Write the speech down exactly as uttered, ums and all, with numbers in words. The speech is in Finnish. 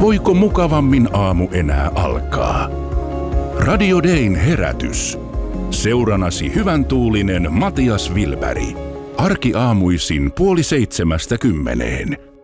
Voiko mukavammin aamu enää alkaa? Radio Dayn herätys. Seuranasi hyvän tuulinen Matias Wilberg. Arkiaamuisin puoli seitsemästä kymmeneen.